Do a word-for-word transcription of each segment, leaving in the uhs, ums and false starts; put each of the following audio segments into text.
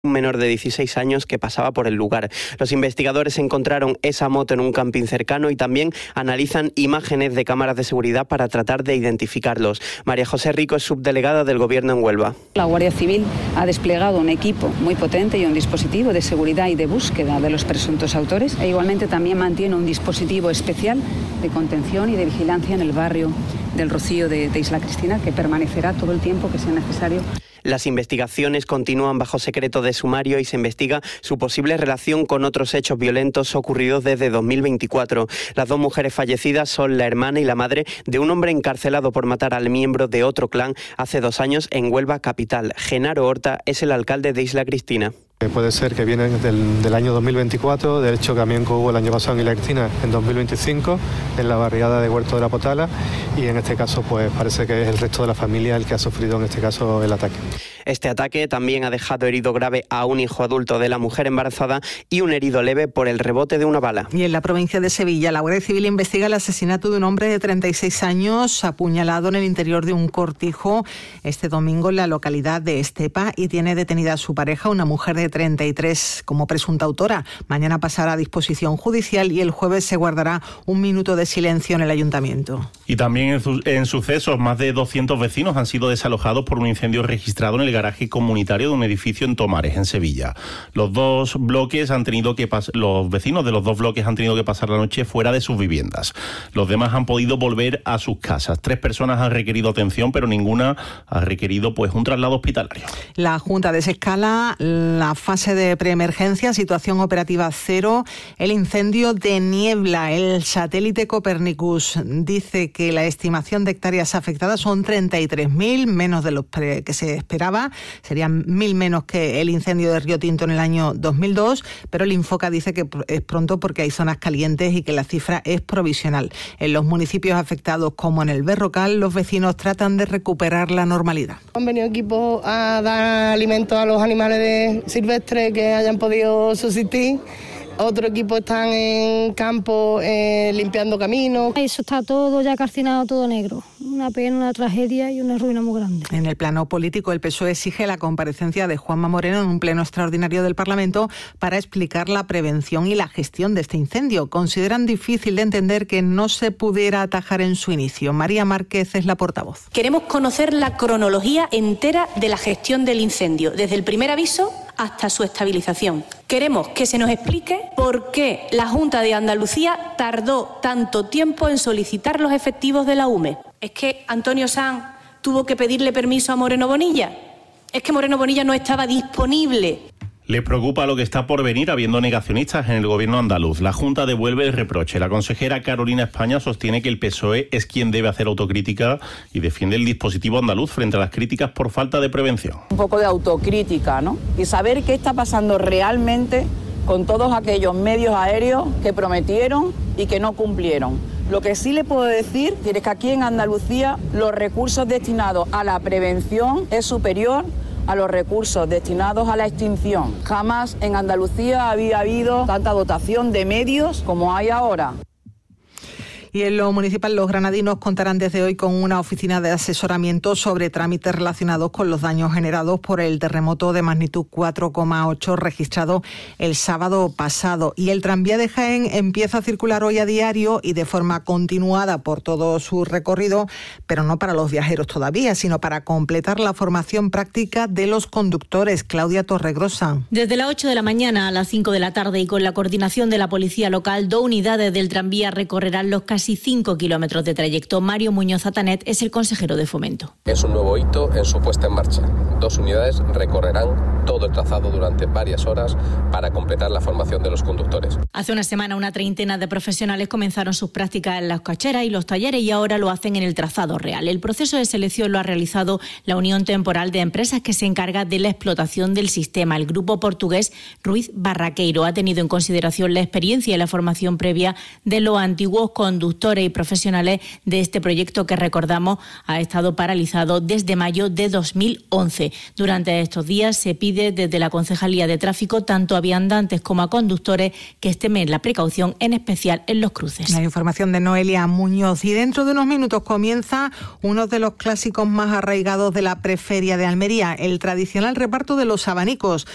un menor de dieciséis años que pasaba por el lugar. Los investigadores encontraron esa moto en un camping cercano y también analizan imágenes de cámaras de seguridad para tratar de identificarlos. María José Rico es subdelegada del Gobierno en Huelva. La Guardia Civil ha desplegado un equipo muy potente y un dispositivo de seguridad y de búsqueda de los presuntos autores, e igualmente también mantiene un dispositivo especial de contención y de vigilancia en el barrio del Rocío de, de Isla Cristina, que permanecerá todo el tiempo que sea necesario. Las investigaciones continúan bajo secreto de sumario y se investiga su posible relación con otros hechos violentos ocurridos desde dos mil veinticuatro. Las dos mujeres fallecidas son la hermana y la madre de un hombre encarcelado por matar al miembro de otro clan hace dos años en Huelva capital. Genaro Horta es el alcalde de Isla Cristina. Puede ser que vienen del, del año dos mil veinticuatro, de hecho también que hubo el año pasado en Isla Cristina en dos mil veinticinco, en la barriada de Huerto de la Potala, y en este caso pues parece que es el resto de la familia el que ha sufrido en este caso el ataque. Este ataque también ha dejado herido grave a un hijo adulto de la mujer embarazada y un herido leve por el rebote de una bala. Y en la provincia de Sevilla, la Guardia Civil investiga el asesinato de un hombre de treinta y seis años apuñalado en el interior de un cortijo este domingo en la localidad de Estepa, y tiene detenida a su pareja, una mujer de treinta y tres, como presunta autora. Mañana pasará a disposición judicial y el jueves se guardará un minuto de silencio en el ayuntamiento. Y también en, su, en sucesos, más de doscientos vecinos han sido desalojados por un incendio registrado en el garaje comunitario de un edificio en Tomares, en Sevilla. Los dos bloques han tenido que pas- los vecinos de los dos bloques han tenido que pasar la noche fuera de sus viviendas. Los demás han podido volver a sus casas. Tres personas han requerido atención, pero ninguna ha requerido pues un traslado hospitalario. La Junta desescala la fase de preemergencia, situación operativa cero, el incendio de Niebla. El satélite Copernicus dice que la estimación de hectáreas afectadas son treinta y tres mil, menos de los pre- que se esperaba. Serían mil menos que el incendio de Río Tinto en el año dos mil dos, pero el Infoca dice que es pronto porque hay zonas calientes y que la cifra es provisional. En los municipios afectados, como en el Berrocal, los vecinos tratan de recuperar la normalidad. Han venido equipos a dar alimento a los animales de silvestres que hayan podido subsistir. Otro equipo están en campo eh, limpiando caminos. Eso está todo ya calcinado, todo negro. Una pena, una tragedia y una ruina muy grande. En el plano político, el P S O E exige la comparecencia de Juanma Moreno en un pleno extraordinario del Parlamento para explicar la prevención y la gestión de este incendio. Consideran difícil de entender que no se pudiera atajar en su inicio. María Márquez es la portavoz. Queremos conocer la cronología entera de la gestión del incendio, desde el primer aviso hasta su estabilización. Queremos que se nos explique por qué la Junta de Andalucía tardó tanto tiempo en solicitar los efectivos de la U M E. ¿Es que Antonio Sanz tuvo que pedirle permiso a Moreno Bonilla? ¿Es que Moreno Bonilla no estaba disponible? Les preocupa lo que está por venir, habiendo negacionistas en el gobierno andaluz. La Junta devuelve el reproche. La consejera Carolina España sostiene que el P S O E es quien debe hacer autocrítica y defiende el dispositivo andaluz frente a las críticas por falta de prevención. Un poco de autocrítica, ¿no? Y saber qué está pasando realmente con todos aquellos medios aéreos que prometieron y que no cumplieron. Lo que sí le puedo decir es que aquí en Andalucía los recursos destinados a la prevención es superior a los recursos destinados a la extinción. Jamás en Andalucía había habido tanta dotación de medios como hay ahora. Y en lo municipal, los granadinos contarán desde hoy con una oficina de asesoramiento sobre trámites relacionados con los daños generados por el terremoto de magnitud cuatro coma ocho registrado el sábado pasado. Y el tranvía de Jaén empieza a circular hoy a diario y de forma continuada por todo su recorrido, pero no para los viajeros todavía, sino para completar la formación práctica de los conductores. Claudia Torregrosa. Desde las ocho de la mañana a las cinco de la tarde y con la coordinación de la policía local, dos unidades del tranvía recorrerán los casi cinco kilómetros de trayecto. Mario Muñoz Atanet es el consejero de Fomento. Es un nuevo hito en su puesta en marcha. Dos unidades recorrerán todo el trazado durante varias horas para completar la formación de los conductores. Hace una semana una treintena de profesionales comenzaron sus prácticas en las cocheras y los talleres y ahora lo hacen en el trazado real. El proceso de selección lo ha realizado la Unión Temporal de Empresas que se encarga de la explotación del sistema. El grupo portugués Ruiz Barraqueiro ha tenido en consideración la experiencia y la formación previa de los antiguos conductores y profesionales de este proyecto que, recordamos, ha estado paralizado desde mayo de dos mil once. Durante estos días se pide desde la Concejalía de Tráfico tanto a viandantes como a conductores que extremen la precaución, en especial en los cruces. La información de Noelia Muñoz. Y dentro de unos minutos comienza uno de los clásicos más arraigados de la preferia de Almería, el tradicional reparto de los abanicos.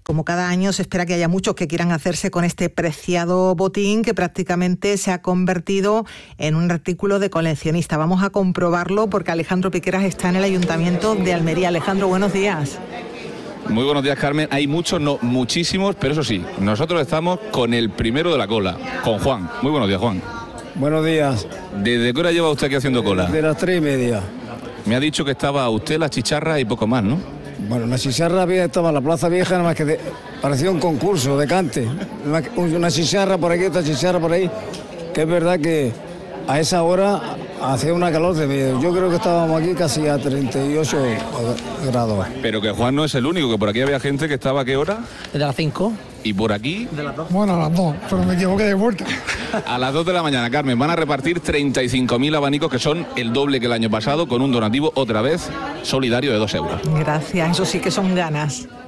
Como cada año, se espera que haya muchos que quieran hacerse con este preciado botín que prácticamente se ha convertido en un artículo de coleccionista. Vamos a comprobarlo porque Alejandro Piqueras está en el Ayuntamiento de Almería. Alejandro, buenos días. Muy buenos días, Carmen. Hay muchos, no muchísimos, pero eso sí, nosotros estamos con el primero de la cola, con Juan. Muy buenos días, Juan. Buenos días. ¿Desde qué hora lleva usted aquí haciendo cola? De las tres y media. Me ha dicho que estaba usted, la chicharra y poco más, ¿no? Bueno, la chicharra había estaba en la Plaza Vieja, nada más que de, parecía un concurso de cante. Una chicharra por aquí, otra chicharra por ahí, que es verdad que a esa hora hacía una calor de medio. Yo creo que estábamos aquí casi a treinta y ocho grados. Pero que Juan no es el único, que por aquí había gente que estaba ¿a qué hora? De las cinco. ¿Y por aquí? De las dos. Bueno, a las dos, pero me equivoqué de vuelta. A las dos de la mañana, Carmen, van a repartir treinta y cinco mil abanicos, que son el doble que el año pasado, con un donativo otra vez solidario de dos euros. Gracias, eso sí que son ganas.